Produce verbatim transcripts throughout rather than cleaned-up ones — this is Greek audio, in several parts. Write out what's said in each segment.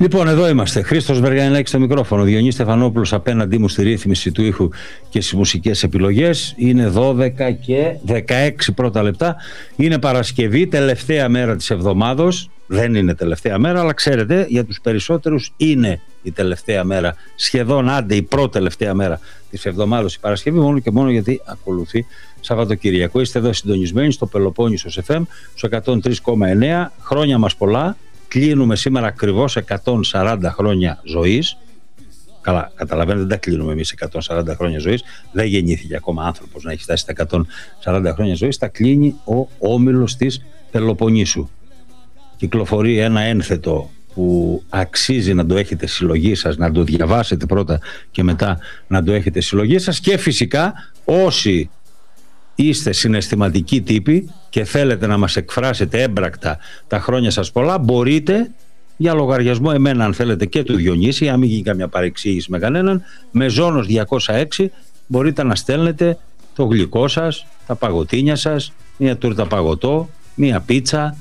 Λοιπόν, εδώ είμαστε. Χρήστος Βεργανιλάκης στο μικρόφωνο. Διονύης Στεφανόπουλος απέναντί μου στη ρύθμιση του ήχου και στις μουσικές επιλογές. Είναι δώδεκα και δεκαέξι πρώτα λεπτά. Είναι Παρασκευή, τελευταία μέρα της εβδομάδος. Δεν είναι τελευταία μέρα, αλλά ξέρετε, για τους περισσότερους είναι η τελευταία μέρα. Σχεδόν άντε η πρώτη τελευταία μέρα της εβδομάδος η Παρασκευή, μόνο και μόνο γιατί ακολουθεί Σαββατοκύριακο. Είστε εδώ συντονισμένοι στο Πελοπόννησος εφ εμ, στο εκατόν τρία κόμμα εννέα. Χρόνια μας πολλά. Κλείνουμε σήμερα ακριβώς εκατόν σαράντα χρόνια ζωής. Καλά, καταλαβαίνετε, δεν τα κλείνουμε εμείς εκατόν σαράντα χρόνια ζωής. Δεν γεννήθηκε ακόμα άνθρωπος να έχει φτάσει στα εκατόν σαράντα χρόνια ζωής. Τα κλείνει ο όμιλος της Πελοποννήσου. Κυκλοφορεί ένα ένθετο που αξίζει να το έχετε συλλογή σας, να το διαβάσετε πρώτα και μετά να το έχετε συλλογή σας. Και φυσικά όσοι είστε συναισθηματικοί τύποι και θέλετε να μας εκφράσετε έμπρακτα τα χρόνια σας πολλά, μπορείτε για λογαριασμό εμένα, αν θέλετε, και του Διονύση, αν μην γίνει καμιά παρεξήγηση με κανέναν, με Ζώνος διακόσια έξι μπορείτε να στέλνετε το γλυκό σας, τα παγωτίνια σας, μια τούρτα παγωτό, μια πίτσα,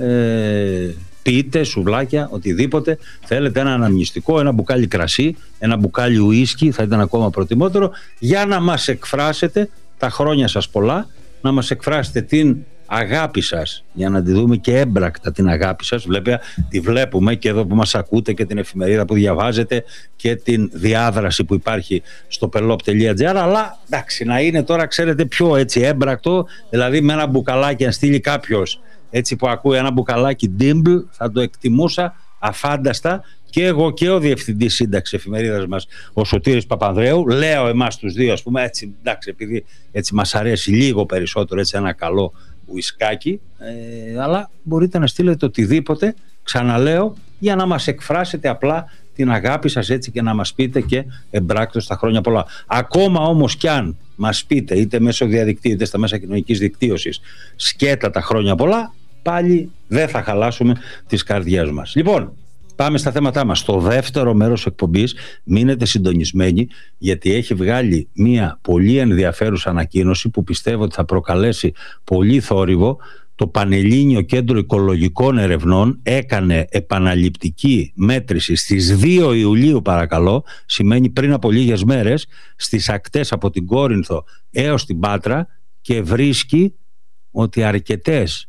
ε, πίτες, σουβλάκια, οτιδήποτε θέλετε, ένα αναμνηστικό, ένα μπουκάλι κρασί, ένα μπουκάλι ουίσκι, θα ήταν ακόμα προτιμότερο, για να μας εκφράσετε τα χρόνια σας πολλά, να μας εκφράσετε την αγάπη σας, για να τη δούμε και έμπρακτα την αγάπη σας. Βέβαια τη βλέπουμε και εδώ που μας ακούτε και την εφημερίδα που διαβάζετε και την διάδραση που υπάρχει στο πελόπ τελεία τζι άρ, αλλά εντάξει, να είναι τώρα, ξέρετε, πιο έτσι έμπρακτο, δηλαδή με ένα μπουκαλάκι, αν στείλει κάποιος έτσι που ακούει ένα μπουκαλάκι ντίμπλ, θα το εκτιμούσα αφάνταστα. Και εγώ και ο διευθυντής σύνταξης εφημερίδας μας, ο Σωτήρης Παπανδρέου, λέω εμάς τους δύο, ας πούμε, έτσι, εντάξει, επειδή έτσι μας αρέσει λίγο περισσότερο έτσι ένα καλό ουισκάκι, ε, αλλά μπορείτε να στείλετε οτιδήποτε, ξαναλέω, για να μας εκφράσετε απλά την αγάπη σας, έτσι, και να μας πείτε και εμπράκτως τα χρόνια πολλά. Ακόμα όμως κι αν μας πείτε είτε μέσω διαδικτύου είτε στα μέσα κοινωνικής δικτύωσης σκέτα τα χρόνια πολλά, πάλι δεν θα χαλάσουμε τις καρδιές μας. Λοιπόν, πάμε στα θέματά μας. Στο δεύτερο μέρος εκπομπής μείνετε συντονισμένοι, γιατί έχει βγάλει μια πολύ ενδιαφέρουσα ανακοίνωση που πιστεύω ότι θα προκαλέσει πολύ θόρυβο. Το Πανελλήνιο Κέντρο Οικολογικών Ερευνών έκανε επαναληπτική μέτρηση στις δύο Ιουλίου, παρακαλώ, σημαίνει πριν από λίγες μέρες, στις ακτές από την Κόρινθο έως την Πάτρα, και βρίσκει ότι αρκετές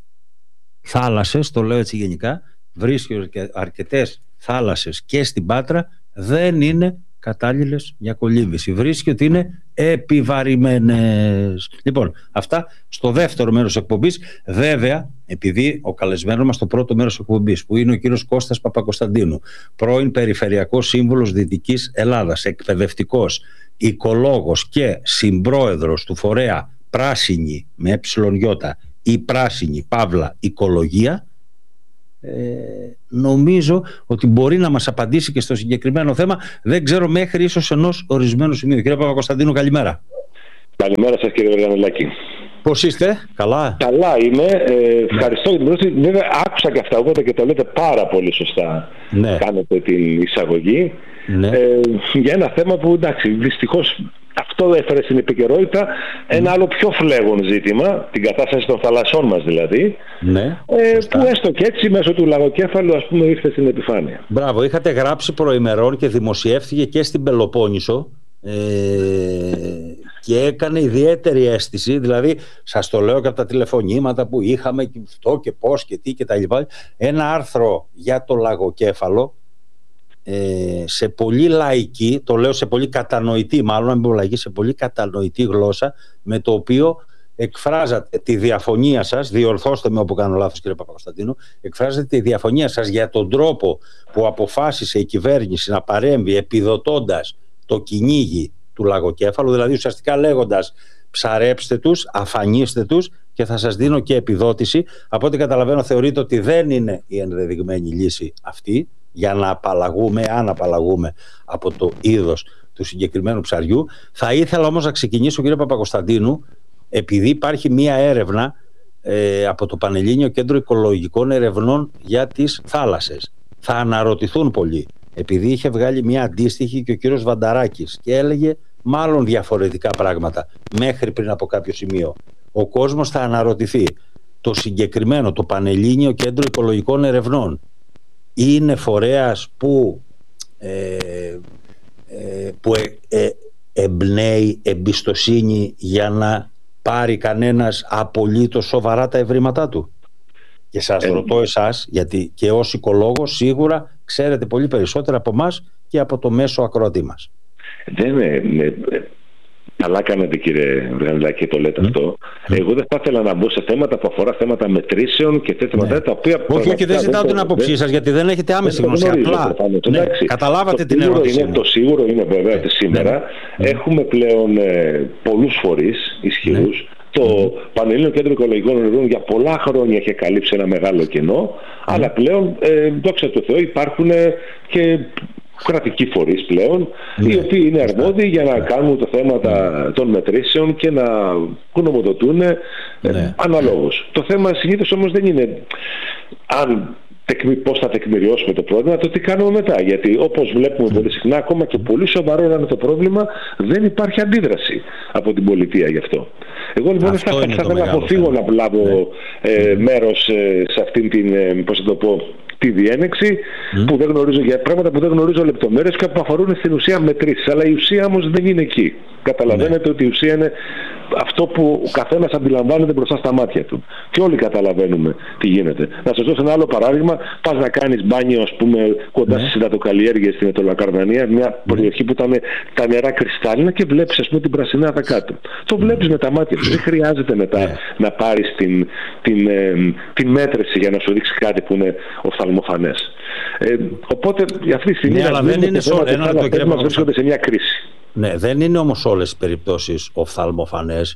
θάλασσες, το λέω έτσι γενικά, βρίσκει αρκετές θάλασσες και στην Πάτρα δεν είναι κατάλληλες για κολύμβηση. Βρίσκει ότι είναι επιβαρημένες. Λοιπόν, αυτά στο δεύτερο μέρος εκπομπής. Βέβαια, επειδή ο καλεσμένος μας στο πρώτο μέρος εκπομπής, που είναι ο κύριος Κώστας Παπακοσταντίνου, πρώην Περιφερειακός Σύμβουλος Δυτικής Ελλάδας, εκπαιδευτικός, οικολόγος και συμπρόεδρος του φορέα Πράσινη με εψιλον ή Πράσινη Παύλα Οικολογία, Ε, νομίζω ότι μπορεί να μας απαντήσει και στο συγκεκριμένο θέμα. Δεν ξέρω, μέχρι ίσως ενός ορισμένου σημείου. Κύριε Παπακοσταντίνου, καλημέρα. Καλημέρα σας, κύριε Βεργανιλάκη. Πώς είστε? Καλά? Καλά είμαι. Ε, ευχαριστώ για την πρόσθεση. Βέβαια άκουσα και αυτά, οπότε και το λέτε πάρα πολύ σωστά. Ναι. Κάνετε την εισαγωγή. Ναι. Ε, για ένα θέμα που, εντάξει, δυστυχώς αυτό έφερε στην επικαιρότητα ένα άλλο πιο φλέγον ζήτημα, την κατάσταση των θαλασσών μας δηλαδή, ναι, ε, που έστω και έτσι μέσω του λαγοκέφαλου, ας πούμε, ήρθε στην επιφάνεια. Μπράβο, είχατε γράψει προημερών και δημοσιεύθηκε και στην Πελοπόννησο ε, και έκανε ιδιαίτερη αίσθηση, δηλαδή σας το λέω και από τα τηλεφωνήματα που είχαμε και αυτό και πώς και τι και τα λοιπά, ένα άρθρο για το λαγοκέφαλο, Ε, σε πολύ λαϊκή, το λέω σε πολύ κατανοητή, μάλλον να μην πω λαϊκή, σε πολύ κατανοητή γλώσσα, με το οποίο εκφράζατε τη διαφωνία σας, διορθώστε με όπου κάνω λάθος, κύριε Παπακοσταντίνου, εκφράζετε τη διαφωνία σας για τον τρόπο που αποφάσισε η κυβέρνηση να παρέμβει επιδοτώντας το κυνήγι του λαγοκέφαλου, δηλαδή ουσιαστικά λέγοντας ψαρέψτε τους, αφανίστε τους και θα σας δίνω και επιδότηση. Από ό,τι καταλαβαίνω θεωρείτε ότι δεν είναι η ενδεδειγμένη λύση αυτή για να απαλλαγούμε, αν απαλλαγούμε από το είδος του συγκεκριμένου ψαριού. Θα ήθελα όμως να ξεκινήσω, κύριε Παπακοσταντίνου, επειδή υπάρχει μία έρευνα ε, από το Πανελλήνιο Κέντρο Οικολογικών Ερευνών για τις θάλασσες. Θα αναρωτηθούν πολλοί, επειδή είχε βγάλει μία αντίστοιχη και ο κύριος Βανταράκης και έλεγε μάλλον διαφορετικά πράγματα μέχρι πριν από κάποιο σημείο. Ο κόσμος θα αναρωτηθεί, το συγκεκριμένο, το Πανελλήνιο Κέντρο Οικολογικών Ερευνών, είναι φορέας που, ε, ε, που ε, ε, εμπνέει εμπιστοσύνη για να πάρει κανένας απολύτως σοβαρά τα ευρήματά του? Και σας ε, ρωτώ εσάς, γιατί και ως οικολόγος σίγουρα ξέρετε πολύ περισσότερα από εμάς και από το μέσο ακροατή μας. Δεν είναι... Καλά κάνετε, κύριε Βεργανιλάκη, το λέτε mm. αυτό. Mm. Εγώ δεν θα ήθελα να μπω σε θέματα που αφορά θέματα μετρήσεων και τέτοια θέματα, ναι, τα οποία... Όχι, όχι, δεν ζητάω την άποψή σας, γιατί δεν έχετε άμεση γνώση. Απλά, ναι, καταλάβατε την ερώτηση. Είναι, το σίγουρο είναι βέβαια ότι σήμερα ναι. έχουμε πλέον ε, πολλούς φορείς ισχυρούς. Ναι. Το mm. Πανελλήνιο Κέντρο Οικολογικών Ερευνών για πολλά χρόνια είχε καλύψει ένα μεγάλο κενό, mm. αλλά πλέον, ε, δόξα τω Θεώ, υπάρχουν ε, και κρατικοί φορείς πλέον, mm. οι οποίοι είναι αρμόδιοι για να κάνουν τα θέματα mm. των μετρήσεων και να γνωμοδοτούν mm. ε, αναλόγως. Το θέμα συνήθως όμως δεν είναι αν πώς θα τεκμηριώσουμε το πρόβλημα, το τι κάνουμε μετά. Γιατί όπως βλέπουμε mm. πολύ συχνά, ακόμα και πολύ σοβαρό να είναι το πρόβλημα, δεν υπάρχει αντίδραση από την πολιτεία γι' αυτό. Εγώ λοιπόν αυτό θα ήθελα να αποφύγω να λάβω ναι. ε, μέρος ε, σε αυτήν την, ε, πώς θα το πω, τη διένεξη mm. που δεν γνωρίζω, για πράγματα που δεν γνωρίζω λεπτομέρειες και που αφορούν στην ουσία μετρήσεις. Αλλά η ουσία όμως δεν είναι εκεί. Καταλαβαίνετε mm. ότι η ουσία είναι αυτό που ο καθένας αντιλαμβάνεται μπροστά στα μάτια του. Και όλοι καταλαβαίνουμε τι γίνεται. Να σας δώσω ένα άλλο παράδειγμα. Πας να κάνεις μπάνιο, ας πούμε, κοντά mm. στις υδατοκαλλιέργειες στην Ετωλακαρδανία, μια mm. περιοχή που ήταν τα νερά κρυστάλλινα και βλέπεις, ας πούμε, την πρασινάδα κάτω. Το βλέπεις mm. με τα μάτια σου. Δεν χρειάζεται μετά mm. να πάρεις την, την, ε, την μέτρηση για να σου δείξει κάτι που είναι οφθαλμοφανές. Ε, οπότε αυτή τη στιγμή ναι, αλλά δεν είναι σο... ένα λεπτό, μας βρίσκονται σε μια κρίση. Ναι, δεν είναι όμως όλες οι περιπτώσεις οφθαλμοφανές.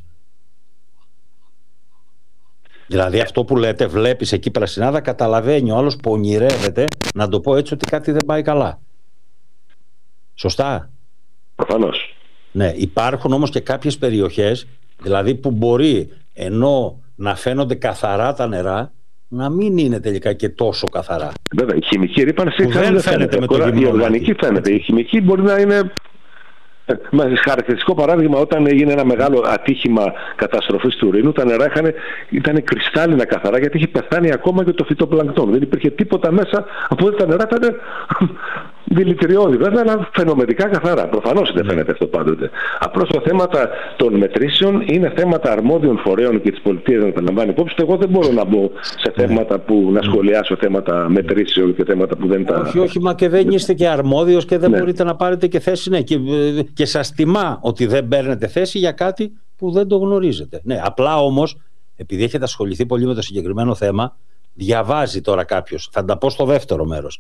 Δηλαδή αυτό που λέτε, βλέπεις εκεί πρασινάδα, καταλαβαίνει ο άλλος που ονειρεύεται, να το πω έτσι, ότι κάτι δεν πάει καλά. Σωστά? Προφανώς. Ναι, υπάρχουν όμως και κάποιες περιοχές, δηλαδή που μπορεί ενώ να φαίνονται καθαρά τα νερά, να μην είναι τελικά και τόσο καθαρά. Βέβαια, η χημική ρύπανση δεν φαίνεται, φαίνεται με το γυμνό. Η οργανική φαίνεται. Η χημική μπορεί να είναι... Με χαρακτηριστικό παράδειγμα, όταν έγινε ένα μεγάλο ατύχημα καταστροφής του Ρήνου, τα νερά είχαν, ήταν κρυστάλλινα καθαρά, γιατί είχε πεθάνει ακόμα και το φυτοπλανκτόν. Δεν υπήρχε τίποτα μέσα, από ότι τα νερά ήταν δηλητηριώδη, βέβαια, αλλά φαινομενικά καθαρά. Προφανώς δεν φαίνεται αυτό πάντοτε. Απλώς τα θέματα των μετρήσεων είναι θέματα αρμόδιων φορέων και της πολιτείας να τα λαμβάνει υπόψη. Εγώ δεν μπορώ να μπω σε θέματα που να σχολιάσω θέματα μετρήσεων και θέματα που δεν τα. Όχι, όχι, μα και δεν είστε και αρμόδιος και δεν ναι. μπορείτε να πάρετε και θέση. Ναι, και, και σας τιμά ότι δεν παίρνετε θέση για κάτι που δεν το γνωρίζετε. Ναι, απλά όμως, επειδή έχετε ασχοληθεί πολύ με το συγκεκριμένο θέμα, διαβάζει τώρα κάποιος, θα τα πω στο δεύτερο μέρος,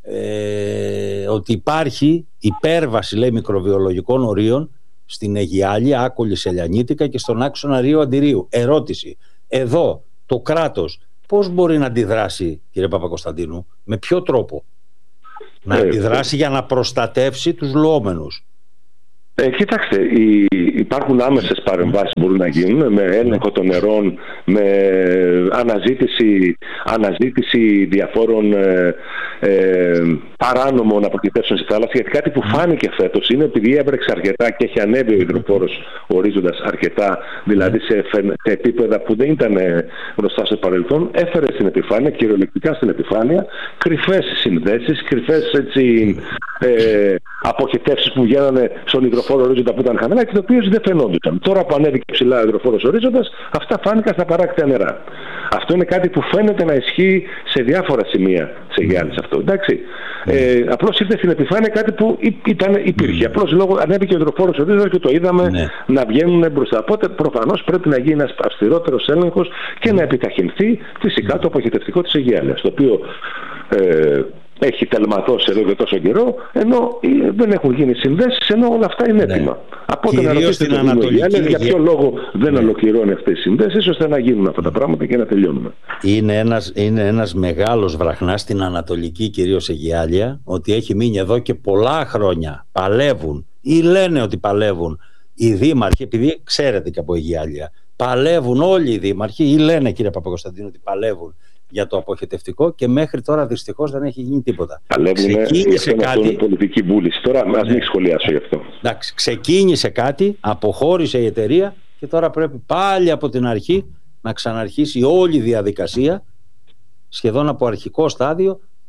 ε, ότι υπάρχει υπέρβαση, λέει, μικροβιολογικών ορίων στην Αιγιάλη, Άκολη, Σελιανίτικα και στον άξονα Ρίου Αντιρίου. Ερώτηση, εδώ το κράτος πώς μπορεί να αντιδράσει, κύριε Παπακοσταντίνου, με ποιο τρόπο να ε, αντιδράσει ε, για να προστατεύσει τους λοόμενους? Ε, κοιτάξτε, οι, υπάρχουν άμεσες παρεμβάσεις που μπορούν να γίνουν με έλεγχο των νερών, με αναζήτηση, αναζήτηση διαφόρων ε, ε, παράνομων αποκτήσεων στη θάλασσα. Γιατί κάτι που φάνηκε φέτος είναι επειδή έβρεξε αρκετά και έχει ανέβει ο υδροφόρος ορίζοντας αρκετά, δηλαδή σε, σε επίπεδα που δεν ήταν γνωστά στο παρελθόν, έφερε στην επιφάνεια, κυριολεκτικά στην επιφάνεια, κρυφές συνδέσεις, κρυφές έτσι, ε, αποχετεύσεις που βγαίνανε στον υδροφόρο ορίζοντα που ήταν χαμηλά και το οποίο δεν φαινόντουσαν. Τώρα που ανέβηκε ψηλά ο υδροφόρος ορίζοντας, αυτά φάνηκαν στα παράκτια νερά. Αυτό είναι κάτι που φαίνεται να ισχύει σε διάφορα σημεία σε Αιγιάλης αυτό. Εντάξει. Mm. Ε, απλώς ήρθε στην επιφάνεια κάτι που ήταν, υπήρχε. Mm. Απλώς λόγω ανέβηκε ο υδροφόρος ορίζοντας και το είδαμε mm. να βγαίνουν μπροστά. Οπότε προφανώς πρέπει να γίνει ένας αυστηρότερος έλεγχος και mm. να επιταχυνθεί φυσικά mm. το αποχετευτικό της Αιγιάλης. Το οποίο ε, έχει τελματώσει εδώ και τόσο καιρό, ενώ δεν έχουν γίνει συνδέσεις, ενώ όλα αυτά είναι έτοιμα. Ναι. Από να ρωτήσετε το Δήμο για ποιο λόγο δεν ναι. ολοκληρώνει αυτές τις συνδέσεις, ώστε να γίνουν αυτά τα πράγματα και να τελειώνουμε. Είναι ένας, είναι ένας μεγάλος βραχνάς στην Ανατολική, κυρίως Αιγιάλια, ότι έχει μείνει εδώ και πολλά χρόνια. Παλεύουν ή λένε ότι παλεύουν οι δήμαρχοι, επειδή ξέρετε και από Αιγιάλια, παλεύουν όλοι οι δήμαρχοι ή λένε, κύριε Παπακοσταντίνου, ότι παλεύουν για το αποχετευτικό και μέχρι τώρα δυστυχώς δεν έχει γίνει τίποτα. Ξεκίνησε κάτι. Είναι πολιτική βούληση. Τώρα ας ναι. μην σχολιάσω γι' αυτό. Εντάξει, ξεκίνησε κάτι, αποχώρησε η εταιρεία και τώρα πρέπει πάλι από την αρχή να ξαναρχίσει όλη η διαδικασία, σχεδόν από αρχικό στάδιο,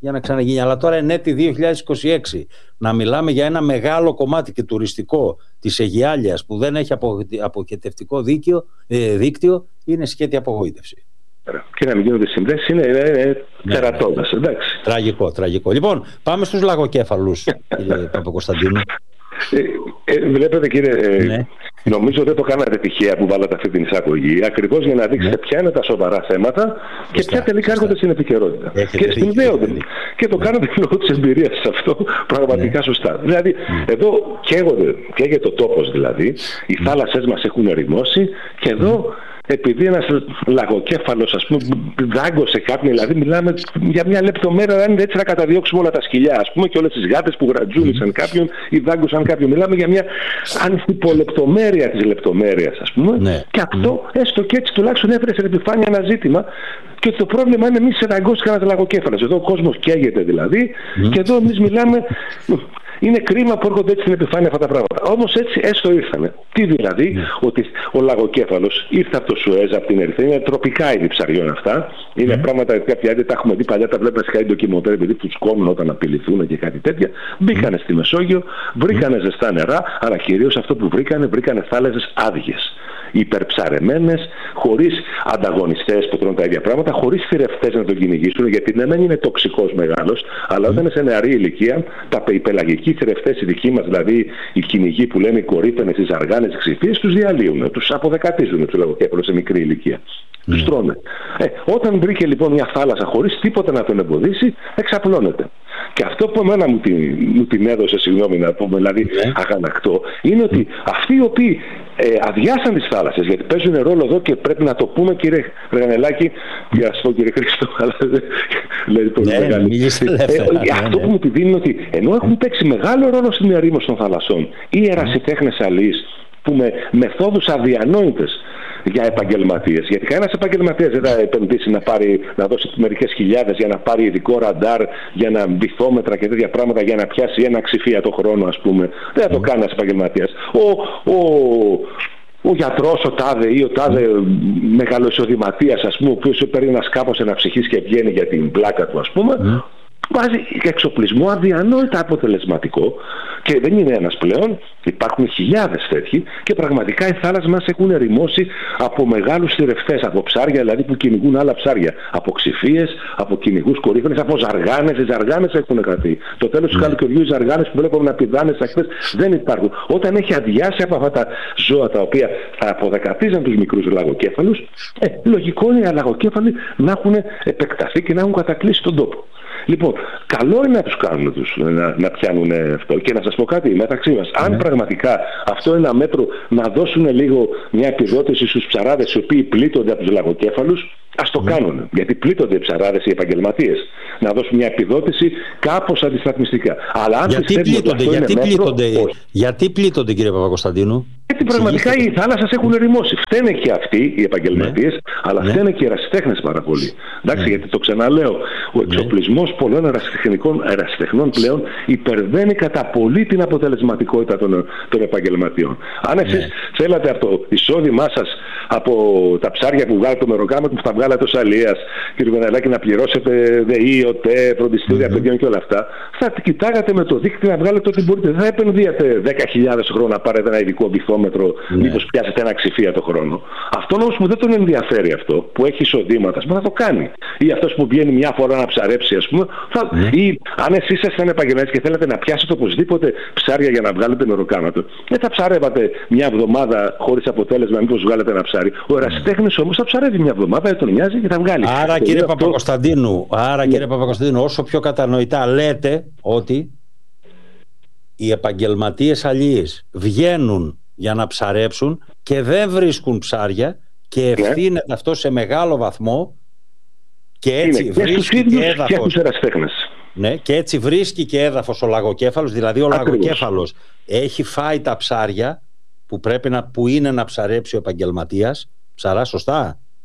για να ξαναγίνει. Αλλά τώρα είναι έτη δύο χιλιάδες είκοσι έξι. Να μιλάμε για ένα μεγάλο κομμάτι και τουριστικό της Αιγιάλιας που δεν έχει αποχετευτικό δίκαιο, ε, δίκτυο, είναι σκέτη απογοήτευση. Και να μην γίνονται συνδέσεις είναι, είναι, είναι ναι, τερατώδες, εντάξει. Τραγικό, τραγικό. Λοιπόν, πάμε στους λαγοκέφαλους, κύριε Παπακοσταντίνου. Ε, ε, βλέπετε κύριε, ε, ναι. νομίζω δεν το κάνατε τυχαία που βάλατε αυτή την εισαγωγή, ακριβώς για να δείξετε ναι. ποια είναι τα σοβαρά θέματα και σωστά, ποια τελικά έρχονται στην επικαιρότητα. Έχετε και συνδέονται. Και το κάνατε λόγω της εμπειρίας σε αυτό πραγματικά ναι. σωστά. Δηλαδή, ναι. εδώ καίγονται, καίγεται ο τόπος δηλαδή, οι ναι. θάλασσές μας έχουν ερημώσει και εδώ ναι. επειδή ένας λαγοκέφαλος, ας πούμε, δάγκωσε κάποιον, δηλαδή μιλάμε για μια λεπτομέρεια, δεν είναι έτσι να καταδιώξουμε όλα τα σκυλιά, ας πούμε, και όλες τις γάτες που γρατζούλησαν mm. κάποιον ή δάγκωσαν κάποιον. Μιλάμε για μια ανθιπολεπτομέρεια της λεπτομέρειας, ας πούμε, ναι. και αυτό, mm. έστω και έτσι, τουλάχιστον έφερε σε επιφάνεια ένα ζήτημα. Και ότι το πρόβλημα είναι εμείς σε δαγκώσει κανένας λαγοκέφαλος. Εδώ ο κόσμος καίγεται δηλαδή, mm. και εδώ εμείς μιλάμε. Είναι κρίμα που έρχονται έτσι στην επιφάνεια αυτά τα πράγματα. Όμως έτσι έστω ήρθανε. Τι δηλαδή, mm. ότι ο λαγοκέφαλος ήρθε από το Σουέζ, από την Ερυθρέα, είναι τροπικά είδη ψαριών αυτά. Είναι mm. πράγματα, κάποια είδη τα έχουμε δει παλιά, τα βλέπουμε σε κάτι ντοκιμοντέρ, επειδή τους κόνουν όταν απειληθούν και κάτι τέτοια. Μπήκανε mm. στη Μεσόγειο, βρήκανε mm. ζεστά νερά, αλλά κυρίως αυτό που βρήκανε, βρήκανε θάλασσες άδειες. Υπερψαρεμένες, χωρίς ανταγωνιστές που τρώνε τα ίδια πράγματα, χωρίς θηρευτές να τον κυνηγήσουν, γιατί ναι, δεν είναι τοξικός μεγάλος, αλλά όταν είναι σε νεαρή ηλικία, τα, οι πελαγικοί θηρευτές, οι δικοί μας, δηλαδή οι κυνηγοί που λένε οι κορύφαινες, οι ζαργάνες, οι ξυφίες, τους διαλύουν, τους αποδεκατίζουν τους λαγοκέφαλους σε μικρή ηλικία. Mm. Τους τρώνε. Ε, όταν βρήκε λοιπόν μια θάλασσα χωρίς τίποτα να τον εμποδίσει, εξαπλώνεται. Και αυτό που εμένα μου την, μου την έδωσε, συγγνώμη να πούμε, δηλαδή yeah. αγανακτό, είναι ότι αυτοί οι οποίοι ε, αδειάσαν τις θάλασσες, γιατί παίζουν ρόλο εδώ και πρέπει να το πούμε, κύριε Ρενελάκη, για να σας πω κύριε Χρήστο, αλλά λέει το μεγάλο. Αυτό που μου τη δίνει είναι ότι ενώ έχουν παίξει μεγάλο ρόλο στην ερήμωση των θαλασσών οι ερασιτέχνες αλείς που με μεθόδους αδιανόητες για επαγγελματίες. Γιατί κανένας επαγγελματίας δεν θα επενδύσει να, πάρει, να δώσει μερικές χιλιάδες για να πάρει ειδικό ραντάρ, για να βυθόμετρα και τέτοια πράγματα, για να πιάσει ένα ξυφία το χρόνο, ας πούμε. Δεν θα το κάνει ένας επαγγελματίας. Ο, ο, ο γιατρός, ο τάδε ή ο τάδε μεγαλοεισοδηματίας, ας πούμε, ο οποίος παίρνει ένα σκάφος αναψυχής και βγαίνει για την πλάκα του, ας πούμε, mm. βάζει εξοπλισμό αδιανόητα αποτελεσματικό και δεν είναι ένας πλέον, υπάρχουν χιλιάδες τέτοιοι και πραγματικά οι θάλασσες μας έχουν ερημώσει από μεγάλους θηρευτές, από ψάρια δηλαδή που κυνηγούν άλλα ψάρια, από ξυφίες, από κυνηγούς κορύφωνες, από ζαργάνες. Οι ζαργάνες έχουν κρατεί. Το τέλος του καλοκαιριού οι ζαργάνες που βλέπουμε να πηδάνε στις ακτές δεν υπάρχουν. Όταν έχει αδειάσει από αυτά τα ζώα τα οποία θα αποδεκατίζαν τους μικρούς λαγοκέφαλους, ε, λογικό είναι οι λαγοκέφαλοι να έχουν επεκταθεί και να έχουν κατακλείσει τον τόπο. Λοιπόν, καλό είναι να τους κάνουν τους, να, να πιάνουν αυτό. Και να σας πω κάτι μεταξύ μας. Αν ναι. πραγματικά αυτό είναι ένα μέτρο να δώσουν λίγο μια επιδότηση στους ψαράδες οι οποίοι πλήττονται από τους λαγοκέφαλους, ας το ναι. κάνουν. Γιατί πλήττονται οι ψαράδες, οι επαγγελματίες. Να δώσουν μια επιδότηση κάπως αντισταθμιστικά. Αλλά αν γιατί πλήττονται, γιατί, μέτρο, πλήττονται γιατί πλήττονται, κύριε Παπακοσταντίνου? Γιατί πραγματικά οι θάλασσες έχουν ερημώσει. Φταίνε και αυτοί οι επαγγελματίες, ναι. αλλά ναι. φταίνε και οι ερασιτέχνες πάρα πολύ. Εντάξει, ναι. γιατί το ξαναλέω, ο εξοπλισμός ναι. πολλών ερασιτεχνών πλέον υπερβαίνει κατά πολύ την αποτελεσματικότητα των, των επαγγελματιών. Αν εσείς ναι. θέλατε από το εισόδημά σας από τα ψάρια που βγάλετε το μεροκάματο που θα βγάλετε ως αλίας, κύριε Βενελάκη, να πληρώσετε ΔΕΗ, ΟΤΕ, φροντιστήρια mm-hmm. παιδιών και όλα αυτά, θα κοιτάγατε με το δίκτυο να βγάλετε ό,τι μπορείτε. Δεν θα επενδύατε δέκα χιλιάδες χρόνο να πάρετε ένα ειδικό βυθόμετρο, ναι. μήπως πιάσετε ένα ξυφία το χρόνο. Αυτό όμως που δεν τον ενδιαφέρει αυτό, που έχει εισοδήματα, ας πούμε, θα το κάνει. Ή αυτός που βγαίνει μια φορά να ψαρέψει, ας πούμε, θα... ναι. ή αν εσείς ήσασταν επαγγελματίες και θέλετε να πιάσετε οπωσδήποτε ψάρια για να βγάλετε μεροκάματο, δεν θα ψαρεύατε μια εβδομάδα χωρίς αποτέλεσμα, μήπως βγάλετε ένα ψάρι. Ο ερασιτέχνης όμως θα ψαρεύει μια εβδομάδα, δεν τον νοιάζει και θα βγάλει. Άρα, κύριε αυτό... Παπακοσταντίνου, άρα, κύριε Παπακοσταντίνου, όσο πιο κατανοητά λέτε ότι οι επαγγελματίες αλίες βγαίνουν για να ψαρέψουν και δεν βρίσκουν ψάρια και ευθύνεται ναι. αυτό σε μεγάλο βαθμό και έτσι είναι. βρίσκει και, και έδαφος. Ναι, και έτσι βρίσκει και έδαφος ο λαγοκέφαλος, δηλαδή ο Ακριβώς. λαγοκέφαλος έχει φάει τα ψάρια που, πρέπει να, που είναι να ψαρέψει ο επαγγελματίας ψαρά, σωστά.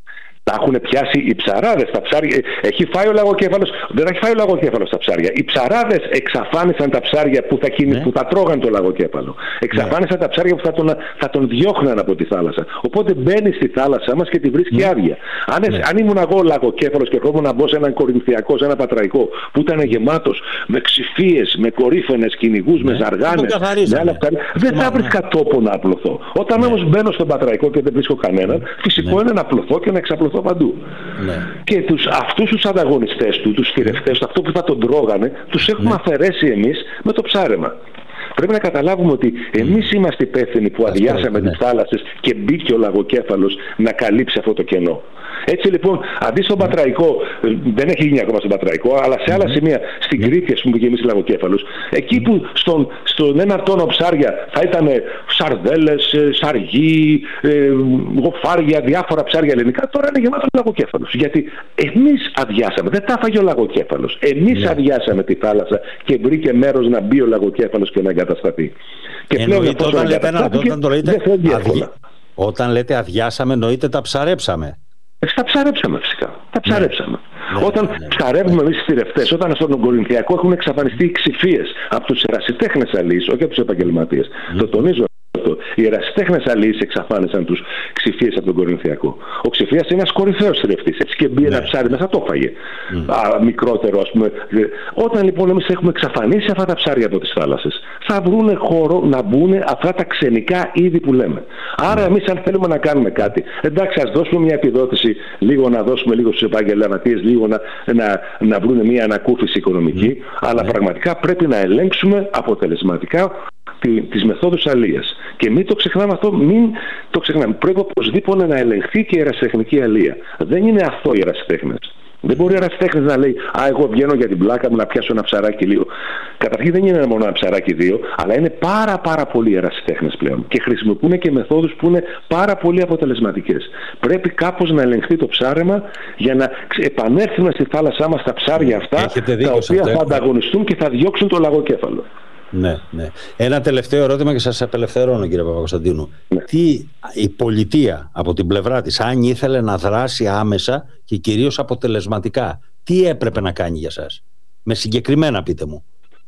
Τα έχουν πιάσει οι ψαράδες, τα ψάρια. Έχει φάει ο λαγοκέφαλος, δεν έχει φάει ο λαγοκέφαλος τα ψάρια. Οι ψαράδες εξαφάνισαν τα ψάρια που θα, κινη... ναι. που θα τρώγαν το λαγοκέφαλο. Εξαφάνισαν ναι. τα ψάρια που θα τον, θα τον διώχναν από τη θάλασσα. Οπότε μπαίνει στη θάλασσα μας και τη βρίσκει ναι. άδεια. Αν, ναι. αν ήμουν εγώ λαγοκέφαλος και ερχόμουν να μπω σε έναν κορινθιακό, σε ένα πατραϊκό που ήταν γεμάτος με ξυφίες, με κορύφωνες, κυνηγούς, ναι. με ζαργάνες, με άλλα ψάρια, δεν θα βρίσκα ναι. τόπο να απλωθώ. Όταν ναι. όμως μπαίνω στον πατραϊκό και δεν βρίσκω κανέναν, φυσικό ναι. είναι να απλωθώ και να εξαπλωθώ παντού. Ναι. Και τους, αυτούς τους ανταγωνιστές του, τους θηρευτές, αυτό που θα τον τρώγανε, τους έχουμε ναι. αφαιρέσει εμείς με το ψάρεμα. Πρέπει να καταλάβουμε ότι εμείς είμαστε υπεύθυνοι που αδειάσαμε ναι. τις θάλασσες και μπήκε ο λαγοκέφαλος να καλύψει αυτό το κενό. Έτσι λοιπόν, αντί στον Πατραϊκό, δεν έχει γίνει ακόμα στον Πατραϊκό, αλλά σε άλλα σημεία, στην Κρήτη, ας πούμε, που γεμίσει λαγοκέφαλος, εκεί που στον, στον ένα τόνο ψάρια θα ήταν σαρδέλες, σαργί, ε, γοφάρια, διάφορα ψάρια ελληνικά, τώρα είναι γεμάτο λαγοκέφαλος. Γιατί εμείς αδειάσαμε, δεν τα έφαγε ο λαγοκέφαλος. Εμείς yeah. αδειάσαμε τη θάλασσα και βρήκε μέρος να μπει ο λαγοκέφαλος και να εγκατασταθεί. Και πλέον όταν, λέτε, όταν, το λέτε, αδει... όταν λέτε αδειάσαμε, εννοείται τα ψαρέψαμε. Τα ψαρέψαμε φυσικά. Τα ψαρέψαμε. Ναι, όταν ναι, ναι, ψαρεύουμε εμείς οι θηρευτές, όταν στον Κορινθιακό έχουν εξαφανιστεί οι ξυφίες από τους ερασιτέχνες αλείς, όχι από τους επαγγελματίες. Mm. Το τονίζω αυτό. Οι ερασιτέχνες αλείς εξαφάνισαν τους ξυφίες από τον Κορινθιακό. Ο ξυφίας είναι ένας κορυφαίος θηρευτής. Έτσι και μπει ναι. ένα ψάρι μέσα, το έφαγε. Mm. Α, μικρότερο, ας πούμε. Όταν λοιπόν εμείς έχουμε εξαφανίσει αυτά τα ψάρια από τις θάλασσες, θα βρούνε χώρο να μπουν αυτά τα ξενικά είδη που λέμε. Άρα, mm. εμείς αν θέλουμε να κάνουμε κάτι, εντάξει, ας δώσουμε μια επιδότηση, λίγο να δώσουμε λίγο στους επαγγελματίες, λίγο να, να, να βρουν μια ανακούφιση οικονομική, mm. αλλά mm. πραγματικά πρέπει να ελέγξουμε αποτελεσματικά τις μεθόδους αλίας. Και μην το ξεχνάμε αυτό, μην το ξεχνάμε. Πρέπει οπωσδήποτε να ελεγχθεί και η ερασιτεχνική αλία. Δεν είναι αυτό οι ερασιτέχνες. Δεν μπορεί ο ερασιτέχνης να λέει «Α, εγώ βγαίνω για την πλάκα μου να πιάσω ένα ψαράκι λίγο». Καταρχήν δεν είναι μόνο ένα ψαράκι δύο, αλλά είναι πάρα πάρα πολλοί ερασιτέχνες πλέον και χρησιμοποιούν και μεθόδους που είναι πάρα πολύ αποτελεσματικές. Πρέπει κάπως να ελεγχθεί το ψάρεμα για να επανέλθουν στη θάλασσά μας τα ψάρια αυτά, τα οποία θα ανταγωνιστούν και θα διώξουν το λαγοκέφαλο. Ναι, ναι. Ένα τελευταίο ερώτημα και σας απελευθερώνω, κύριε Παπακοσταντίνου. Ναι. Τι η πολιτεία από την πλευρά της, αν ήθελε να δράσει άμεσα και κυρίως αποτελεσματικά, τι έπρεπε να κάνει για σας? Με συγκεκριμένα πείτε μου.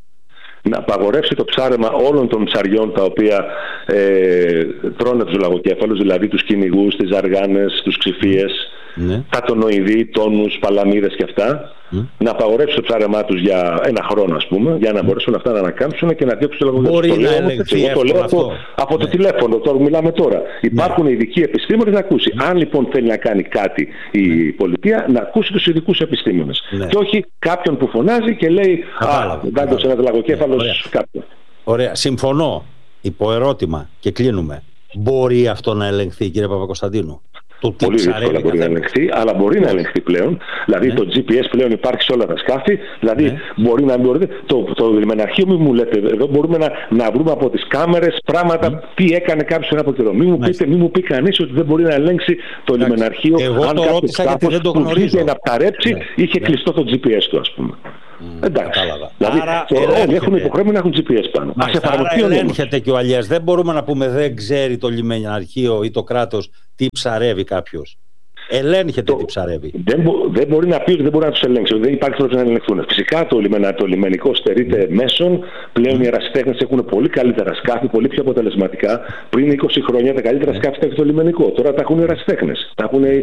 Να απαγορεύσει το ψάρεμα όλων των ψαριών τα οποία ε, τρώνε τους λαγοκέφαλους, δηλαδή τους κυνηγούς, τις ζαργάνες, τους ξυφίες, ναι. τα τονοειδή, τόνους, παλαμίδες και αυτά. Mm. Να απαγορεύσει το ψάρεμά τους για ένα χρόνο, ας πούμε, για να μπορέσουν αυτά να ανακάμψουν και να διώξουν το λαγοκέφαλο. Μπορεί να ελεγχθεί. Εγώ το λέω από, από ναι. το τηλέφωνο, τώρα μιλάμε τώρα. Υπάρχουν ναι. ειδικοί επιστήμονες να ακούσει. Mm. Αν λοιπόν θέλει να κάνει κάτι η ναι. πολιτεία, να ακούσει τους ειδικούς επιστήμονες. Ναι. Και όχι κάποιον που φωνάζει και λέει «Α, δάγκωσε ένα λαγοκέφαλος ναι. κάποιον». Ωραία, συμφωνώ. Υποερώτημα και κλείνουμε. Μπορεί αυτό να ελεγχθεί, κύριε Παπακοσταντίνου? Το πολύ δύσκολα μπορεί να ελεγχθεί, αλλά μπορεί να ελεγχθεί πλέον. Δηλαδή ναι. το τζι πι ες πλέον υπάρχει σε όλα τα σκάφη. Δηλαδή ναι. μπορεί να μπορείτε. Το, το λιμεναρχείο, μην μου λέτε, εδώ μπορούμε να, να βρούμε από τις κάμερες πράγματα, ναι. τι έκανε κάποιος ένα από καιρό. Μην μου, πείτε, μην μου πει κανείς ότι δεν μπορεί να ελέγξει το ναι. λιμεναρχείο. Εγώ αν το ρώτησα γιατί δεν το γνωρίζω. Και να ψαρέψει, ναι. είχε ναι. κλειστό το τζι πι ες του, ας πούμε. Mm, εντάξει. Δηλαδή, άρα όλοι έχουν υποχρέωση να έχουν τζι πι ες πάνω. Ας εφαρμοστεί. Άρα ελέγχεται και ο αλλιές. Δεν μπορούμε να πούμε δεν ξέρει το λιμεναρχείο ή το κράτος τι ψαρεύει κάποιος. Ελέγχεται το, τι ψαρεύει. Δεν, μπο, δεν μπορεί να πει ότι δεν μπορεί να τους ελέγξει. Δεν υπάρχει τρόπο να ελεγχθούν. Φυσικά το, λιμενα, το λιμενικό στερείται mm. μέσων. Πλέον mm. οι ερασιτέχνες έχουν πολύ καλύτερα σκάφη, πολύ πιο αποτελεσματικά. Πριν είκοσι χρόνια τα καλύτερα mm. σκάφη ήταν στο λιμενικό. Τώρα τα έχουν οι ερασιτέχνες. Τα έχουν